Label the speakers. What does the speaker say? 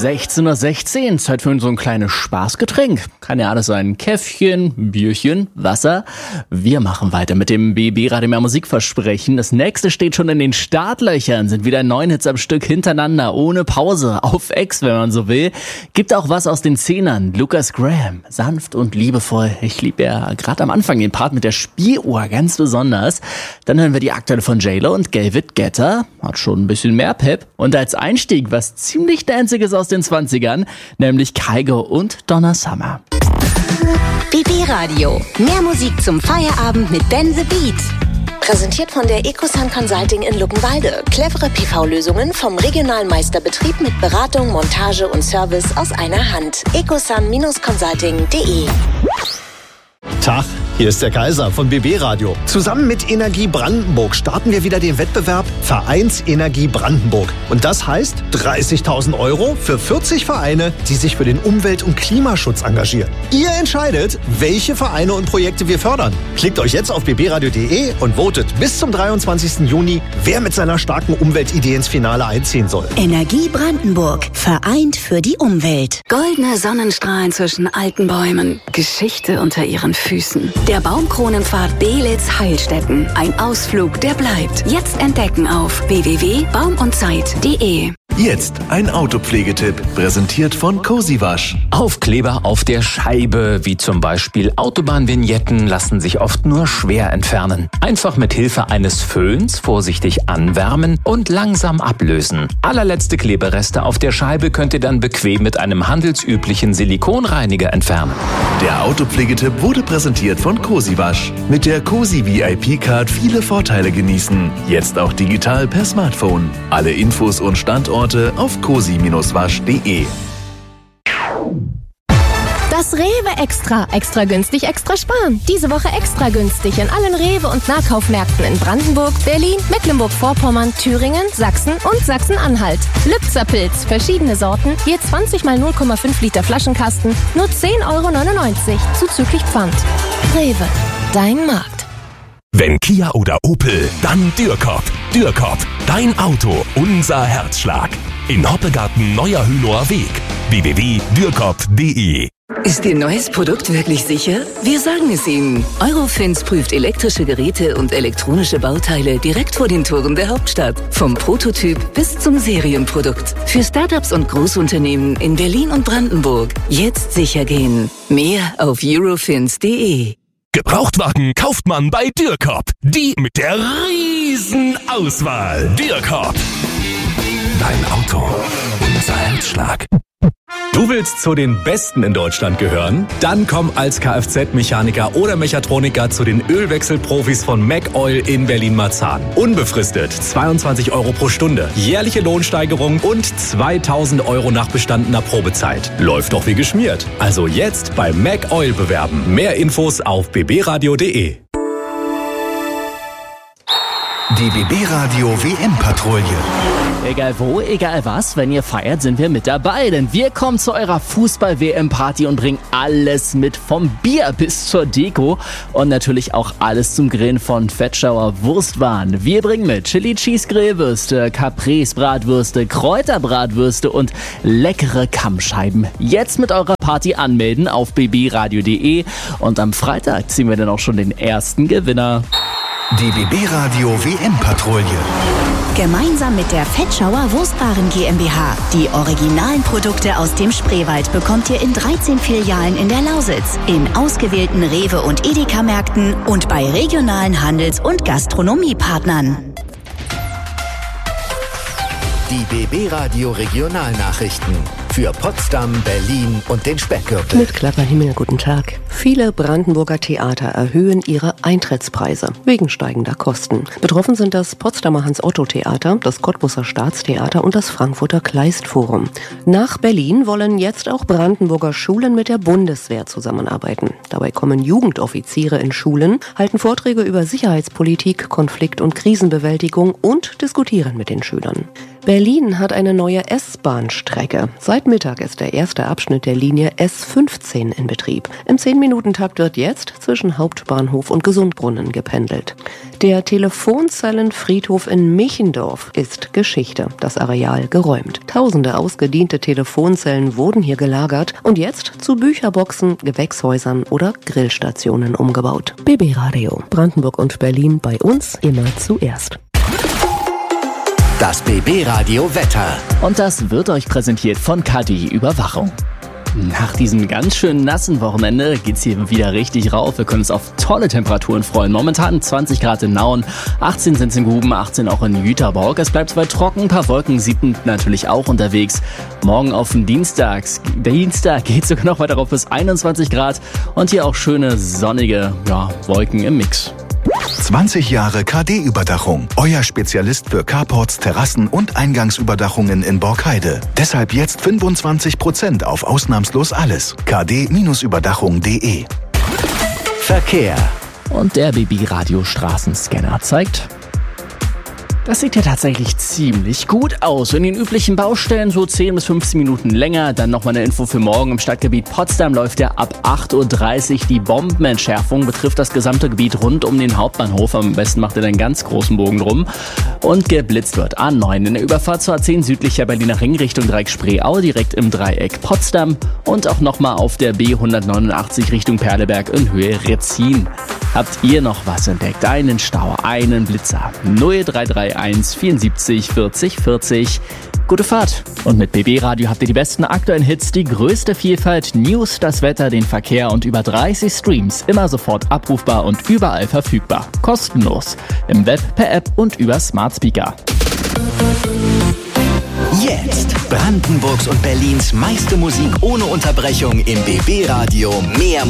Speaker 1: 16:16 Uhr, Zeit für so ein kleines Spaßgetränk. Kann ja alles sein. Käffchen, Bierchen, Wasser. Wir machen weiter mit dem BB Radio Mehr Musikversprechen. Das nächste steht schon in den Startlöchern. Sind wieder 9 Hits am Stück hintereinander, ohne Pause, auf Ex, wenn man so will. Gibt auch was aus den Zehnern. Lucas Graham, sanft und liebevoll. Ich liebe ja gerade am Anfang den Part mit der Spieluhr ganz besonders. Dann hören wir die aktuelle von J-Lo und David Guetta. Hat schon ein bisschen mehr Pep. Und als Einstieg was ziemlich Danziges aus den 20ern, nämlich Kygo und Donna Summer.
Speaker 2: BB Radio. Mehr Musik zum Feierabend mit Ben the Beat. Präsentiert von der Ecosun Consulting in Luckenwalde. Clevere PV-Lösungen vom regionalen Meisterbetrieb mit Beratung, Montage und Service aus einer Hand. ecosun-consulting.de.
Speaker 3: Tag, hier ist der Kaiser von BB Radio. Zusammen mit Energie Brandenburg starten wir wieder den Wettbewerb Vereinsenergie Brandenburg. Und das heißt 30.000 € für 40 Vereine, die sich für den Umwelt- und Klimaschutz engagieren. Ihr entscheidet, welche Vereine und Projekte wir fördern. Klickt euch jetzt auf bbradio.de und votet bis zum 23. Juni, wer mit seiner starken Umweltidee ins Finale einziehen soll.
Speaker 2: Energie Brandenburg. Vereint für die Umwelt.
Speaker 4: Goldene Sonnenstrahlen zwischen alten Bäumen. Geschichte unter ihren Füßen. Der Baumkronenpfad Belitz-Heilstätten. Ein Ausflug, der bleibt. Jetzt entdecken auf www.baumundzeit.de.
Speaker 5: Jetzt ein Autopflegetipp, präsentiert von Cozy Wasch.
Speaker 6: Aufkleber auf der Scheibe, wie zum Beispiel Autobahnvignetten, lassen sich oft nur schwer entfernen. Einfach mit Hilfe eines Föhns vorsichtig anwärmen und langsam ablösen. Allerletzte Klebereste auf der Scheibe könnt ihr dann bequem mit einem handelsüblichen Silikonreiniger entfernen.
Speaker 5: Der Autopflegetipp wurde präsentiert von Cozy Wasch. Mit der Cozy VIP-Card viele Vorteile genießen. Jetzt auch digital per Smartphone. Alle Infos und Standorte auf cozy-wasch.de.
Speaker 7: Das Rewe Extra. Extra günstig, extra sparen. Diese Woche extra günstig in allen Rewe- und Nahkaufmärkten in Brandenburg, Berlin, Mecklenburg-Vorpommern, Thüringen, Sachsen und Sachsen-Anhalt. Lübzer Pilz, verschiedene Sorten, je 20 mal 0,5 Liter Flaschenkasten, nur 10,99 € zuzüglich Pfand. Rewe, dein Markt.
Speaker 8: Wenn Kia oder Opel, dann Dürkop. Dürkop, dein Auto, unser Herzschlag. In Hoppegarten Neuer Hünower Weg. www.dürkop.de.
Speaker 4: Ist Ihr neues Produkt wirklich sicher? Wir sagen es Ihnen. Eurofins prüft elektrische Geräte und elektronische Bauteile direkt vor den Toren der Hauptstadt. Vom Prototyp bis zum Serienprodukt. Für Startups und Großunternehmen in Berlin und Brandenburg. Jetzt sicher gehen. Mehr auf eurofins.de.
Speaker 8: Gebrauchtwagen kauft man bei Dürkop. Die mit der riesen Auswahl. Dürkop. Dein Auto, unser Herzschlag.
Speaker 9: Du willst zu den Besten in Deutschland gehören? Dann komm als Kfz-Mechaniker oder Mechatroniker zu den Ölwechselprofis von MacOil in Berlin-Marzahn. Unbefristet 22 € pro Stunde, jährliche Lohnsteigerung und 2.000 € nach bestandener Probezeit. Läuft doch wie geschmiert. Also jetzt bei MacOil bewerben. Mehr Infos auf bbradio.de.
Speaker 5: Die BB Radio WM-Patrouille.
Speaker 1: Egal wo, egal was, wenn ihr feiert, sind wir mit dabei. Denn wir kommen zu eurer Fußball-WM-Party und bringen alles mit, vom Bier bis zur Deko. Und natürlich auch alles zum Grillen, von Fettschauer Wurstwaren. Wir bringen mit Chili Cheese Grillwürste, Caprese Bratwürste, Kräuterbratwürste und leckere Kammscheiben. Jetzt mit eurer Party anmelden auf bbradio.de. Und am Freitag ziehen wir dann auch schon den ersten Gewinner.
Speaker 5: Die BB Radio WM-Patrouille.
Speaker 2: Gemeinsam mit der Fettschauer Wurstwaren GmbH. Die originalen Produkte aus dem Spreewald bekommt ihr in 13 Filialen in der Lausitz, in ausgewählten Rewe- und Edeka-Märkten und bei regionalen Handels- und Gastronomiepartnern.
Speaker 10: Die BB Radio Regionalnachrichten für Potsdam, Berlin und den Speckgürtel.
Speaker 11: Mit Klapperhimmel, guten Tag. Viele Brandenburger Theater erhöhen ihre Eintrittspreise wegen steigender Kosten. Betroffen sind das Potsdamer Hans-Otto-Theater, das Cottbuser Staatstheater und das Frankfurter Kleistforum. Nach Berlin wollen jetzt auch Brandenburger Schulen mit der Bundeswehr zusammenarbeiten. Dabei kommen Jugendoffiziere in Schulen, halten Vorträge über Sicherheitspolitik, Konflikt- und Krisenbewältigung und diskutieren mit den Schülern. Berlin hat eine neue S-Bahn-Strecke. Seit Mittag ist der erste Abschnitt der Linie S15 in Betrieb. Im 10-Minuten-Takt wird jetzt zwischen Hauptbahnhof und Gesundbrunnen gependelt. Der Telefonzellenfriedhof in Michendorf ist Geschichte. Das Areal geräumt. Tausende ausgediente Telefonzellen wurden hier gelagert und jetzt zu Bücherboxen, Gewächshäusern oder Grillstationen umgebaut. BB Radio. Brandenburg und Berlin bei uns immer zuerst.
Speaker 10: Das BB Radio Wetter.
Speaker 1: Und das wird euch präsentiert von KD Überwachung. Nach diesem ganz schön nassen Wochenende geht's hier wieder richtig rauf. Wir können uns auf tolle Temperaturen freuen. Momentan 20 Grad in Nauen, 18 sind es in Guben, 18 auch in Jüterborg. Es bleibt zwar trocken, ein paar Wolken sieht man natürlich auch unterwegs. Morgen auf den Dienstag geht's sogar noch weiter rauf bis 21 Grad und hier auch schöne sonnige Wolken im Mix.
Speaker 5: 20 Jahre KD-Überdachung. Euer Spezialist für Carports, Terrassen und Eingangsüberdachungen in Borkheide. Deshalb jetzt 25% auf ausnahmslos alles. kd-überdachung.de.
Speaker 10: Verkehr.
Speaker 1: Und der BB Radio Straßenscanner zeigt: Das sieht ja tatsächlich ziemlich gut aus. In den üblichen Baustellen so 10 bis 15 Minuten länger. Dann nochmal eine Info für morgen. Im Stadtgebiet Potsdam läuft ja ab 8.30 Uhr. Die Bombenentschärfung betrifft das gesamte Gebiet rund um den Hauptbahnhof. Am besten macht ihr einen ganz großen Bogen drum. Und geblitzt wird A9 in der Überfahrt zur A10 südlicher Berliner Ring Richtung Dreieck Spreeau, direkt im Dreieck Potsdam. Und auch nochmal auf der B189 Richtung Perleberg in Höhe Retzin. Habt ihr noch was entdeckt? Einen Stau, einen Blitzer? 0331 74 40 40. Gute Fahrt. Und mit BB Radio habt ihr die besten aktuellen Hits, die größte Vielfalt, News, das Wetter, den Verkehr und über 30 Streams. Immer sofort abrufbar und überall verfügbar. Kostenlos. Im Web, per App und über Smart Speaker.
Speaker 10: Jetzt Brandenburgs und Berlins meiste Musik ohne Unterbrechung im BB Radio. Mehr